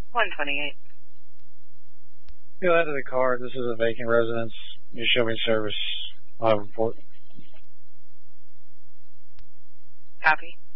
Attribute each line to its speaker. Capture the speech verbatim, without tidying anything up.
Speaker 1: one twenty-eight.
Speaker 2: Go out to the car. This is a vacant residence. You show me service. I'll report.
Speaker 1: Copy.